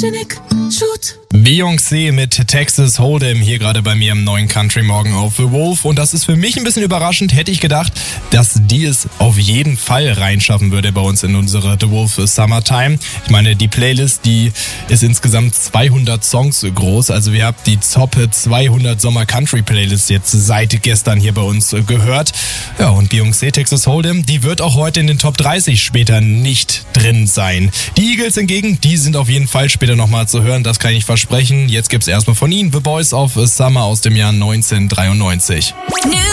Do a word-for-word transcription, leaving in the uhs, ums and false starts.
Photogenic, shoot. Beyoncé mit Texas Hold'em hier gerade bei mir im neuen Country Morgen auf The Wolf. Und das ist für mich ein bisschen überraschend. Hätte ich gedacht, dass die es auf jeden Fall reinschaffen würde bei uns in unsere The Wolf Summertime. Ich meine, die Playlist, die ist insgesamt zweihundert Songs groß. Also wir haben die Top zweihundert Sommer Country Playlist jetzt seit gestern hier bei uns gehört. Ja, und Beyoncé, Texas Hold'em, die wird auch heute in den Top dreißig später nicht drin sein. Die Eagles hingegen, die sind auf jeden Fall später nochmal zu hören. Das kann ich versprechen. Jetzt gibt's erstmal von ihnen The Boys of Summer aus dem Jahr neunzehnhundertdreiundneunzig. New